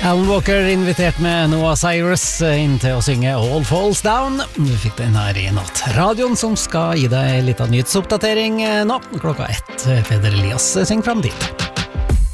Alan Walker invitert med Noah Cyrus inn til å synge All Falls Down. Du fikk den her i natt. Radioen som skal gi deg litt av nyhetsoppdatering nå. 1:00. Peder Elias synger frem dit.